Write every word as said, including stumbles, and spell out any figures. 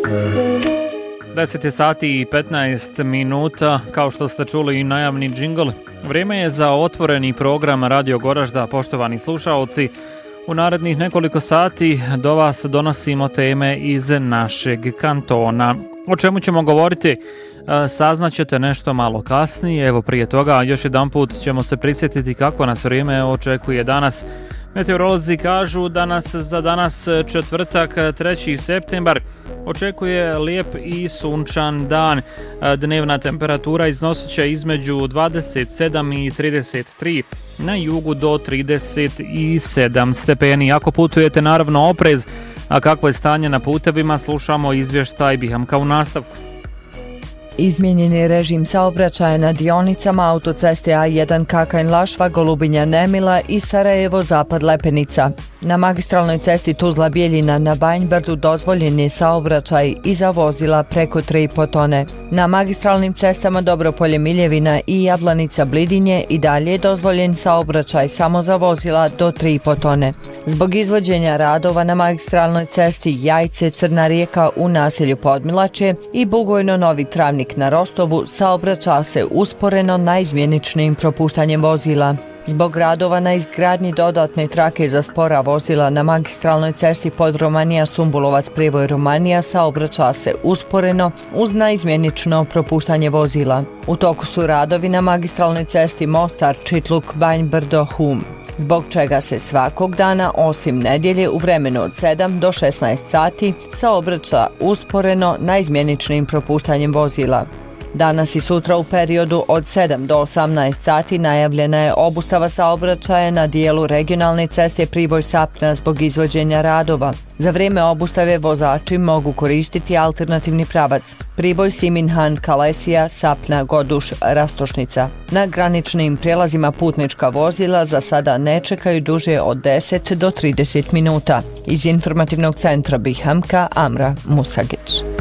deset je sati i petnaest minuta, kao što ste čuli i najavni džingl. Vrijeme je za otvoreni program Radio Goražda, poštovani slušaoci. U narednih nekoliko sati do vas donosimo teme iz našeg kantona. O čemu ćemo govoriti, saznaćete nešto malo kasnije. Evo prije toga još jedan put ćemo se prisjetiti kako nas vrijeme očekuje danas. Meteorolozi kažu da nas za danas četvrtak treći septembar očekuje lijep i sunčan dan. Dnevna temperatura iznosit će između dvadeset sedam i trideset tri, na jugu do trideset sedam stepeni. Ako putujete, naravno oprez, a kakvo je stanje na putevima, slušamo izvještaj Bihamka u nastavku. Izmijenjen je režim saobraćaja na dionicama autoceste A jedan Kakanj-Lašva, Golubinja-Nemila i Sarajevo-Zapad-Lepenica. Na magistralnoj cesti Tuzla-Bjeljina na Banjbrdu dozvoljen je saobraćaj i za vozila preko tri i po tone. Na magistralnim cestama Dobropolje-Miljevina i Jablanica-Blidinje i dalje je dozvoljen saobraćaj samo za vozila do tri i po tone. Zbog izvođenja radova na magistralnoj cesti Jajce-Crna Rijeka u naselju Podmilačje i Bugojno-Novi Travnik na Rostovu saobraća se usporeno naizmjeničnim propuštanjem vozila. Zbog radova na izgradnji dodatne trake za spora vozila na magistralnoj cesti Podromanija-Sumbulovac-Privoj-Romanija saobraća se usporeno uz naizmjenično propuštanje vozila. U toku su radovi na magistralnoj cesti Mostar-Čitluk-Banjbrdo-Hum, zbog čega se svakog dana, osim nedjelje, u vremenu od sedam do šesnaest sati saobraća usporeno naizmjeničnim propuštanjem vozila. Danas i sutra u periodu od sedam do osamnaest sati najavljena je obustava saobraćaja na dijelu regionalne ceste Priboj-Sapna zbog izvođenja radova. Za vrijeme obustave vozači mogu koristiti alternativni pravac Priboj-Siminhan-Kalesija, Sapna-Goduš-Rastošnica. Na graničnim prijelazima putnička vozila za sada ne čekaju duže od deset do trideset minuta. Iz informativnog centra Bihamka, Amra Musagić.